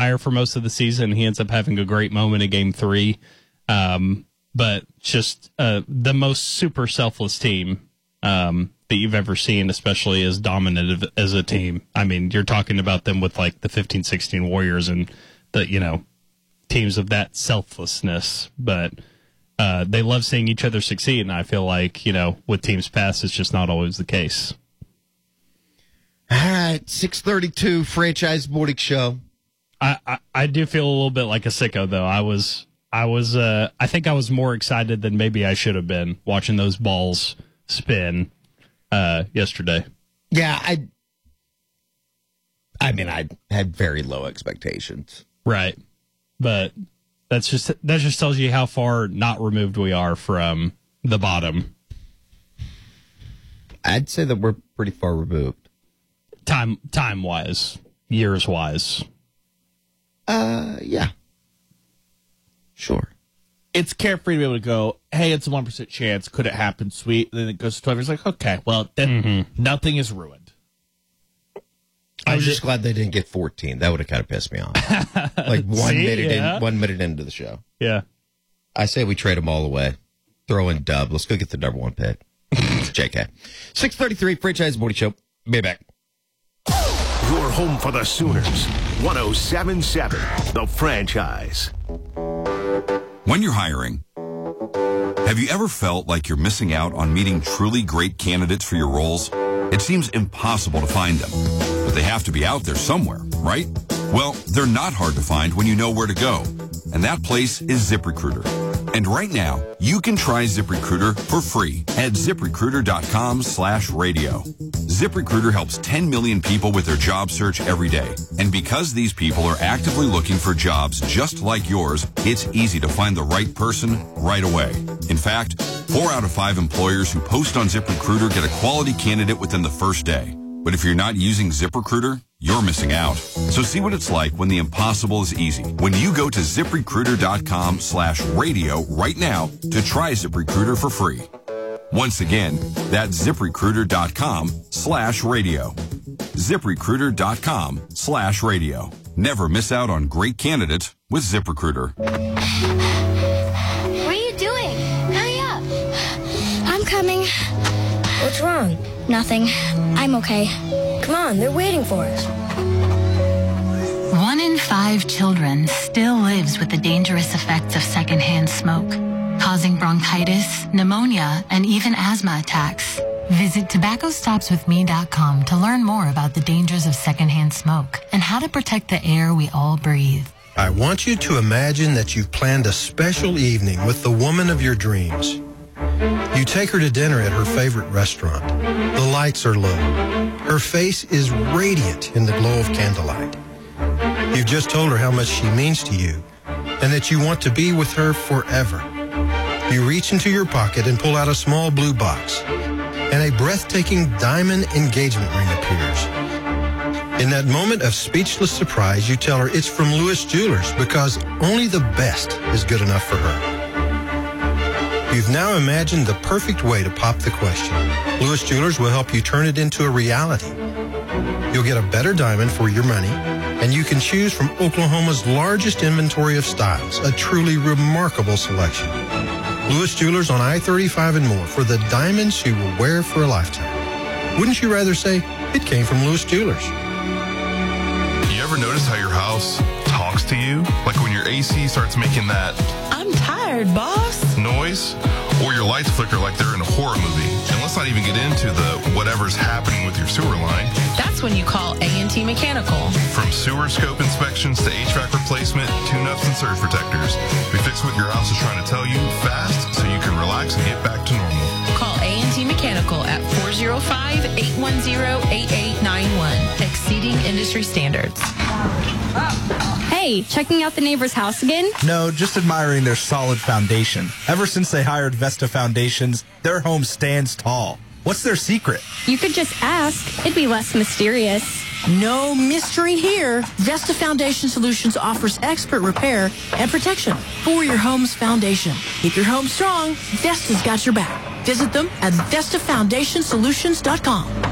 hire for most of the season. He ends up having a great moment in Game 3. But just the most super selfless team that you've ever seen, especially as dominant as a team. I mean, you're talking about them with like the 15-16 Warriors and the, teams of that selflessness. But they love seeing each other succeed, and I feel like, with teams past, it's just not always the case. All right, 6:32 Franchise Morning Show. I do feel a little bit like a sicko, though. I think I was more excited than maybe I should have been watching those balls spin yesterday. Yeah, I mean, I had very low expectations. Right. But that just tells you how far not removed we are from the bottom. I'd say that we're pretty far removed. Time-wise, years-wise. Yeah. Sure. It's carefree to be able to go, hey, it's a 1% chance. Could it happen? Sweet. And then it goes to 12. It's like, okay, well, then nothing is ruined. I was just glad they didn't get 14. That would have kind of pissed me off. Like 1 minute into the show. Yeah. I say we trade them all away. Throw in Dub. Let's go get the number one pick. JK. 6:33 Franchise Morning Show. Be back. Your home for the Sooners. 107.7 The Franchise. When you're hiring, have you ever felt like you're missing out on meeting truly great candidates for your roles? It seems impossible to find them, but they have to be out there somewhere, right? Well, they're not hard to find when you know where to go, and that place is ZipRecruiter. And right now, you can try ZipRecruiter for free at ZipRecruiter.com/radio. ZipRecruiter helps 10 million people with their job search every day. And because these people are actively looking for jobs just like yours, it's easy to find the right person right away. In fact, 4 out of 5 employers who post on ZipRecruiter get a quality candidate within the first day. But if you're not using ZipRecruiter, you're missing out. So see what it's like when the impossible is easy. When you go to ZipRecruiter.com/radio right now to try ZipRecruiter for free. Once again, that's ZipRecruiter.com/radio. ZipRecruiter.com/radio. Never miss out on great candidates with ZipRecruiter. What are you doing? Hurry up. I'm coming. What's wrong? Nothing. I'm okay. Come on, they're waiting for us. 1 in 5 children still lives with the dangerous effects of secondhand smoke, causing bronchitis, pneumonia, and even asthma attacks. Visit tobaccostopswithme.com to learn more about the dangers of secondhand smoke and how to protect the air we all breathe. I want you to imagine that you've planned a special evening with the woman of your dreams. You take her to dinner at her favorite restaurant. The lights are low. Her face is radiant in the glow of candlelight. You've just told her how much she means to you and that you want to be with her forever. You reach into your pocket and pull out a small blue box, and a breathtaking diamond engagement ring appears. In that moment of speechless surprise, you tell her it's from Lewis Jewelers because only the best is good enough for her. You've now imagined the perfect way to pop the question. Lewis Jewelers will help you turn it into a reality. You'll get a better diamond for your money, and you can choose from Oklahoma's largest inventory of styles, a truly remarkable selection. Lewis Jewelers on I-35 and more for the diamonds you will wear for a lifetime. Wouldn't you rather say it came from Lewis Jewelers? You ever notice how your house talks to you? Like when your AC starts making that "I'm tired, boss" noise, or your lights flicker like they're in a horror movie. And let's not even get into the whatever's happening with your sewer line. That's when you call A&T Mechanical. From sewer scope inspections to HVAC replacement, tune-ups, and surge protectors, we fix what your house is trying to tell you fast so you can relax and get back to normal. Call A&T Mechanical at 405-810-8891. Exceeding industry standards. Hey, checking out the neighbor's house again? No, just admiring their solid foundation. Ever since they hired Vesta Foundations, their home stands tall. What's their secret? You could just ask. It'd be less mysterious. No mystery here. Vesta Foundation Solutions offers expert repair and protection for your home's foundation. Keep your home strong. Vesta's got your back. Visit them at VestaFoundationSolutions.com.